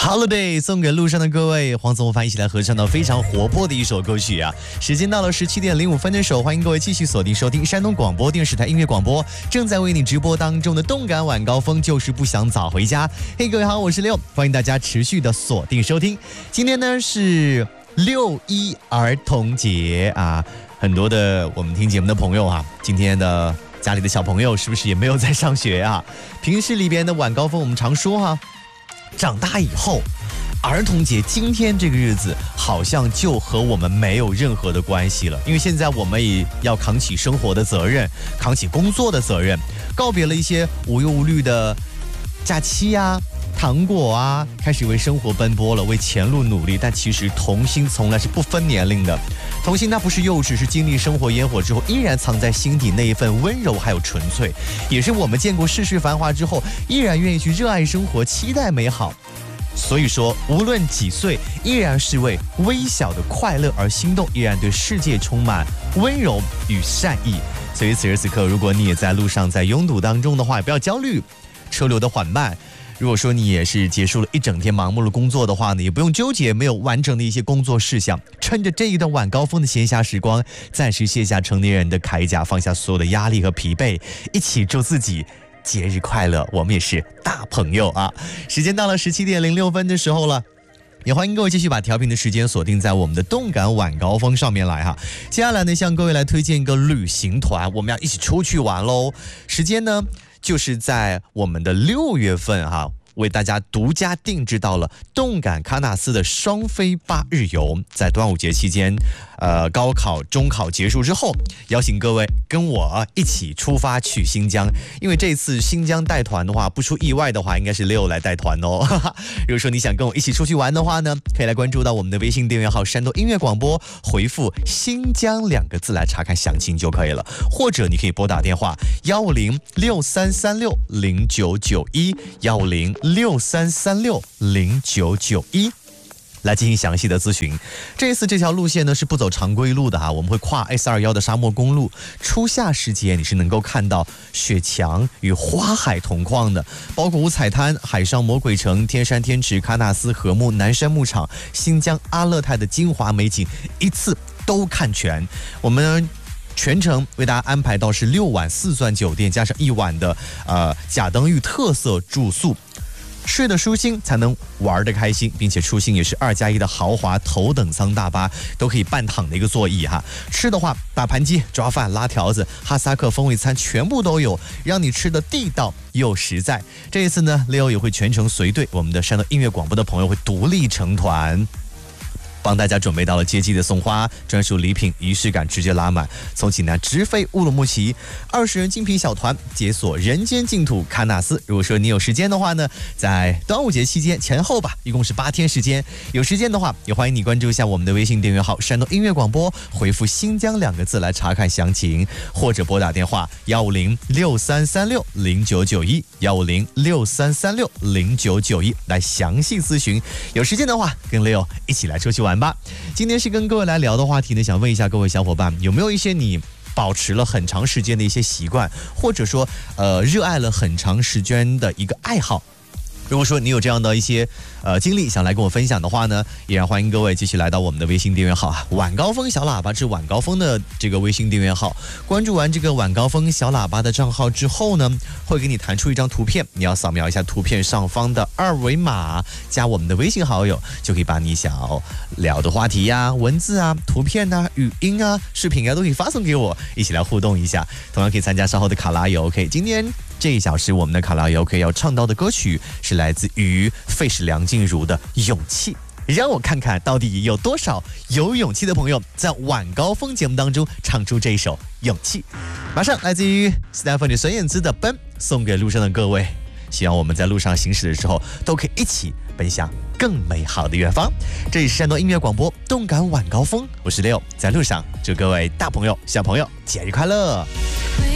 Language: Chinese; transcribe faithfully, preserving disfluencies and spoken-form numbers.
Holiday 送给路上的各位，黄总凡一起来合唱到非常活泼的一首歌曲啊！时间到了十七点零五分的时候，欢迎各位继续锁定收听山东广播电视台音乐广播，正在为你直播当中的动感晚高峰，就是不想早回家。嘿，各位好，我是六，欢迎大家持续的锁定收听。今天呢是六一儿童节啊，很多的我们听节目的朋友啊，今天的家里的小朋友是不是也没有在上学啊？平时里边的晚高峰，我们常说哈、啊。长大以后，儿童节今天这个日子好像就和我们没有任何的关系了，因为现在我们也要扛起生活的责任，扛起工作的责任，告别了一些无忧无虑的假期啊、糖果啊，开始为生活奔波了，为前路努力。但其实童心从来是不分年龄的，童心它不是幼稚，是经历生活烟火之后依然藏在心底那一份温柔还有纯粹，也是我们见过世事繁华之后依然愿意去热爱生活，期待美好。所以说无论几岁，依然是为微小的快乐而心动，依然对世界充满温柔与善意。所以此时此刻，如果你也在路上在拥堵当中的话，也不要焦虑车流的缓慢。如果说你也是结束了一整天忙碌的工作的话呢，也不用纠结没有完成的一些工作事项，趁着这一段晚高峰的闲暇时光，暂时卸下成年人的铠甲，放下所有的压力和疲惫，一起祝自己节日快乐。我们也是大朋友啊！时间到了十七点零六分的时候了。也欢迎各位继续把调频的时间锁定在我们的动感晚高峰上面来哈。接下来呢，向各位来推荐一个旅行团，我们要一起出去玩喽。时间呢，就是在我们的六月份哈。为大家独家定制到了动感喀纳斯的双飞八日游，在端午节期间，呃，高考、中考结束之后，邀请各位跟我一起出发去新疆。因为这次新疆带团的话，不出意外的话，应该是Leo来带团哦。如果说你想跟我一起出去玩的话呢，可以来关注到我们的微信订阅号山东音乐广播，回复新疆两个字来查看详情就可以了。或者你可以拨打电话幺五零六三三六零九九一幺五零。六三三六零九九一来进行详细的咨询。这一次这条路线呢是不走常规路的哈，我们会跨 S 二十一 的沙漠公路，初夏时节你是能够看到雪墙与花海同框的，包括五彩滩、海上魔鬼城、天山天池、喀纳斯禾木、南山牧场、新疆阿勒泰的精华美景，一次都看全。我们全程为大家安排到是六晚四钻酒店，加上一晚的呃甲登峪特色住宿。睡得舒心才能玩得开心，并且出行也是二加一的豪华头等舱大巴，都可以半躺的一个座椅哈。吃的话，打盘鸡、抓饭、拉条子、哈萨克风味餐全部都有，让你吃的地道又实在。这一次呢 ，Leo 也会全程随队，我们的山东音乐广播的朋友会独立成团。帮大家准备到了接机的送花、专属礼品，仪式感直接拉满。从济南直飞乌鲁木齐，二十人精品小团解锁人间净土喀纳斯。如果说你有时间的话呢，在端午节期间前后吧，一共是八天时间。有时间的话，也欢迎你关注一下我们的微信订阅号山东音乐广播，回复新疆两个字来查看详情，或者拨打电话幺五零六三三六零九九一幺五零六三三六零九九一来详细咨询。有时间的话，跟 Leo 一起来出去玩吧。今天是跟各位来聊的话题呢，想问一下各位小伙伴，有没有一些你保持了很长时间的一些习惯，或者说呃热爱了很长时间的一个爱好？如果说你有这样的一些呃经历想来跟我分享的话呢，依然欢迎各位继续来到我们的微信订阅号晚高峰小喇叭是晚高峰的这个微信订阅号。关注完这个晚高峰小喇叭的账号之后呢，会给你弹出一张图片，你要扫描一下图片上方的二维码，加我们的微信好友，就可以把你想要聊的话题呀、文字啊、图片啊、语音啊、视频啊都可以发送给我，一起来互动一下。同样可以参加稍后的卡拉游 OK。今天这一小时我们的卡拉 OK 要唱到的歌曲是来自于费时梁静茹的《勇气》，让我看看到底有多少有勇气的朋友在晚高峰节目当中唱出这一首《勇气》。马上来自于 Stephanie 孙燕姿的《奔》送给路上的各位，希望我们在路上行驶的时候都可以一起奔向更美好的远方。这里是山东音乐广播动感晚高峰，我是Leo，在路上祝各位大朋友小朋友节日快乐。